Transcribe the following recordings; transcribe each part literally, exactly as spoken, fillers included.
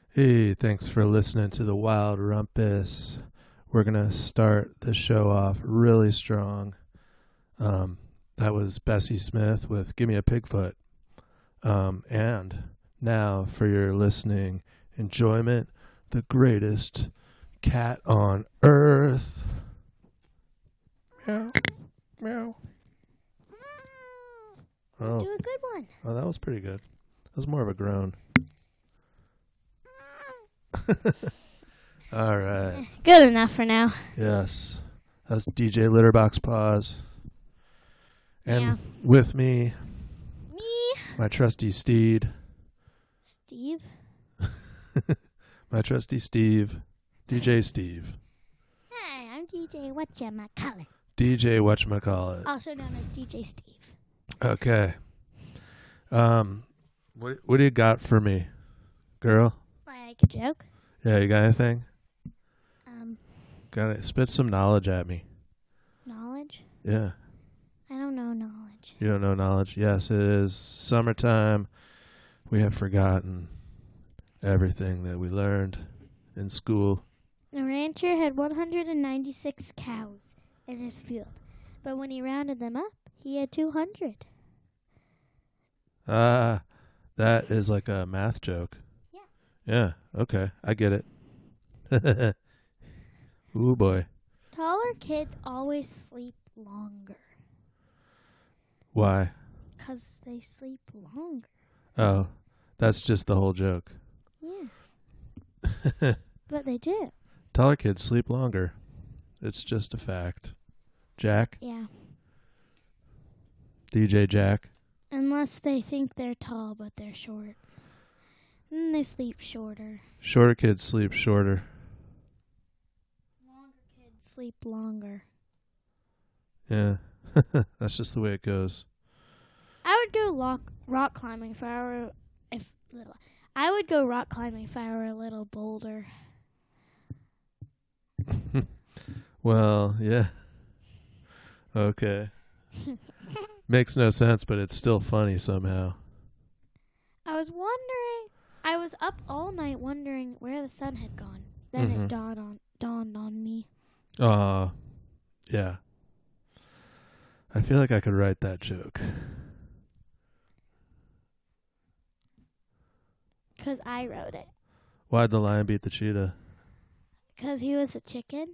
Hey, thanks for listening to the Wild Rumpus. We're going to start the show off really strong. Um, that was Bessie Smith with Give Me a Pigfoot. Um, and now for your listening enjoyment, the greatest cat on earth. Meow. Meow. Oh. Do a good one. Oh, that was pretty good. That was more of a groan. All right. Good enough for now. Yes. That's D J Litterbox Paws. And Yeah. with me, Me, my trusty steed. Steve. My trusty Steve. D J Steve. Hi, I'm D J Whatchamacallit, D J whatchamacallit. also known as D J Steve. Okay. Um, what what do you got for me, girl? Like a joke? Yeah, you got anything? Um, Got it. Spit some knowledge at me. knowledge? Yeah. I don't know knowledge. You don't know knowledge? Yes, it is summertime. We have forgotten everything that we learned in school. The rancher had one hundred ninety-six cows in his field, but when he rounded them up, he had two hundred. Ah, that is like a math joke. Yeah. Yeah, okay. I get it. Ooh, boy. Taller kids always sleep longer Why? because they sleep longer. Oh, that's just the whole joke. Yeah, but they do. Taller kids sleep longer. It's just a fact. Jack? Yeah. D J Jack? Unless they think they're tall, but they're short. Then they sleep shorter. Shorter kids sleep shorter. Longer kids sleep longer. Yeah. That's just the way it goes. I would go rock, rock climbing if I were if little. I would go rock climbing if I were a little bolder. Well, yeah. Okay. Makes no sense, but it's still funny somehow. I was wondering. I was up all night wondering where the sun had gone. Then Mhm. it dawned on dawned on me. Uh, yeah. I feel like I could write that joke. Cause I wrote it. Why'd the lion beat the cheetah? Cause he was a chicken.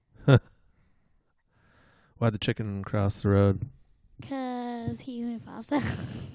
Why'd the chicken cross the road? Cause he went faster.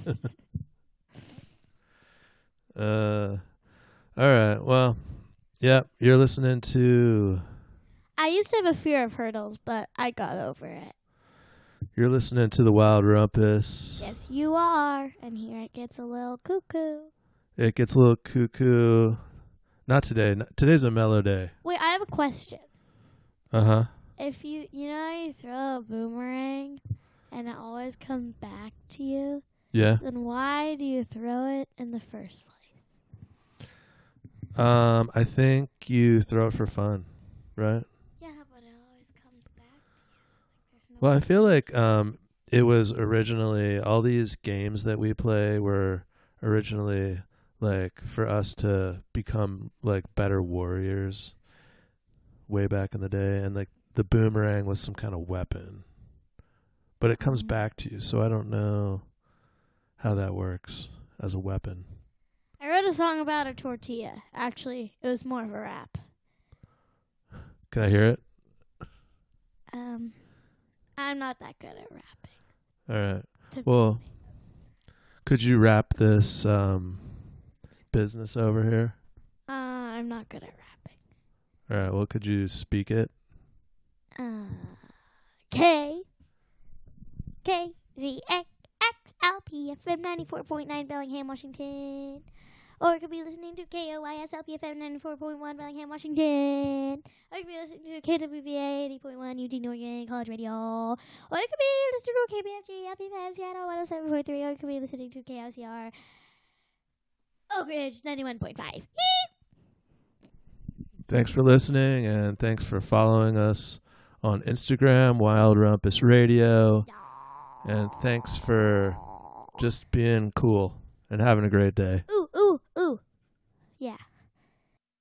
Uh, all right. Well, yep. You're listening to. I used to have a fear of hurdles, but I got over it. You're listening to the Wild Rumpus. Yes, you are. And here it gets a little cuckoo. It gets a little cuckoo. Not today. Not, today's a mellow day. Wait, I have a question. Uh huh. If you, you know, how you throw a boomerang and it always comes back to you, Yeah. then why do you throw it in the first place? Um, I think you throw it for fun, right? Yeah, but it always comes back to you. So, like, there's no Well, I feel like um, it was originally all these games that we play were originally like for us to become like better warriors way back in the day, and like the boomerang was some kind of weapon, but it comes Mhm. back to you, so I don't know how that works as a weapon. I wrote a song about a tortilla. Actually, it was more of a rap. Can I hear it? Um, I'm not that good at rapping. All right. To Well, could you wrap this um, business over here? uh, I'm not good at rapping. All right. Well, could you speak it? Uh, K K Z X X L P F M ninety-four point nine Bellingham, Washington. Or you could be listening to K O Y S L P F M ninety-four point one Bellingham, Washington. Or you could be listening to K W V A eighty point one Eugene, Oregon, College Radio. Or you could be listening to K B F G L P five Seattle one oh seven point three. Or you could be listening to K O C R Oak Ridge ninety-one point five. Thanks for listening, and thanks for following us on Instagram, Wild Rumpus Radio. And thanks for just being cool and having a great day. Ooh, ooh, ooh. Yeah.